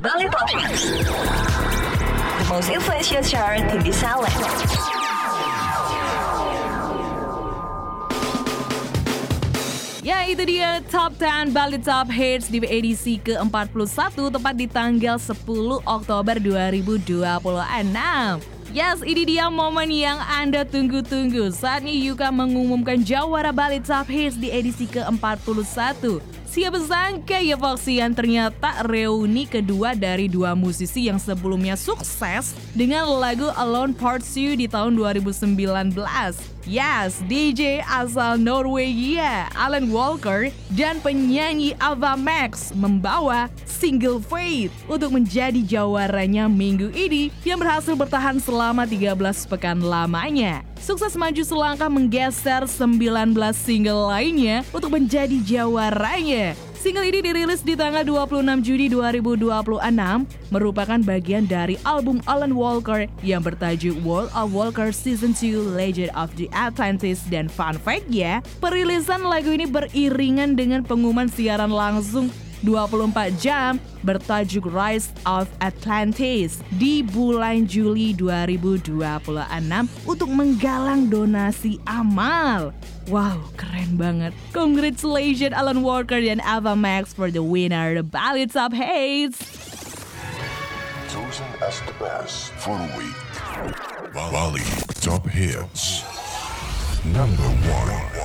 Bali Top Hits, the most influential chart in the Salem. Ya, itu dia Top 10 Bali Top Hits di edisi ke-41 tepat di tanggal 10 Oktober 2026. Yes, ini dia momen yang Anda tunggu-tunggu. Saatnya Yuka mengumumkan jawara Bali Top Hits di edisi ke-41. Siapa sangka ya Foxian, ternyata reuni kedua dari dua musisi yang sebelumnya sukses dengan lagu Alone Part 2 di tahun 2019. Yes, DJ asal Norwegia Alan Walker dan penyanyi Ava Max membawa single Faith untuk menjadi jawaranya minggu ini yang berhasil bertahan selama 13 pekan lamanya. Sukses maju selangkah menggeser 19 single lainnya untuk menjadi jawaranya. Single ini dirilis di tanggal 26 Juni 2026, merupakan bagian dari album Alan Walker yang bertajuk World of Walker Season 2 Legend of the Atlantis. Dan fun fact ya, perilisan lagu ini beriringan dengan pengumuman siaran langsung 24 jam bertajuk Rise of Atlantis di bulan Juli 2026 untuk menggalang donasi amal. Wow, keren banget. Congratulations Alan Walker dan Ava Max for the winner, the Bali Top Hits. Chosen as the best for the week. Bali Top Hits. Number 1.